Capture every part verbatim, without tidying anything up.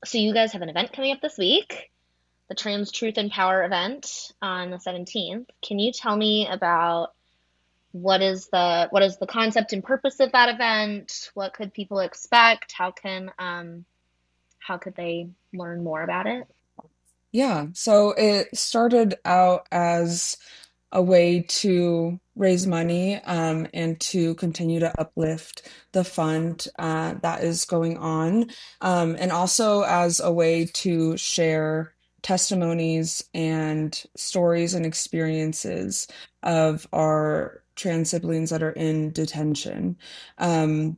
So you guys have an event coming up this week, the Trans Truth and Power event on the seventeenth. Can you tell me about what is the what is the concept and purpose of that event? What could people expect? How can um how could they learn more about it? Yeah, so it started out as a way to raise money um, and to continue to uplift the fund uh, that is going on, um, and also as a way to share testimonies and stories and experiences of our trans siblings that are in detention. Um,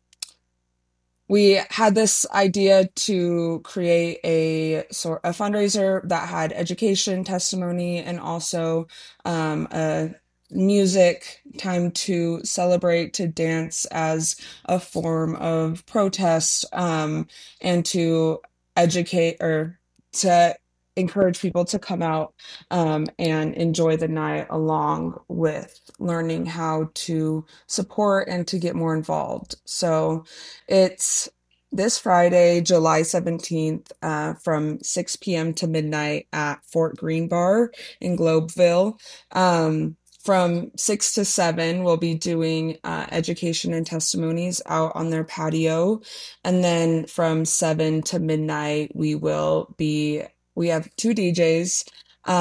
we had this idea to create a sort a fundraiser that had education, testimony, and also um, a music time to celebrate, to dance as a form of protest, um, and to educate or to encourage people to come out um, and enjoy the night along with learning how to support and to get more involved. So it's this Friday, July seventeenth, uh, from six p m to midnight at Fort Greene Bar in Globeville. Um, from six to seven, we'll be doing uh, education and testimonies out on their patio. And then from seven to midnight, we will be, we have two D Js.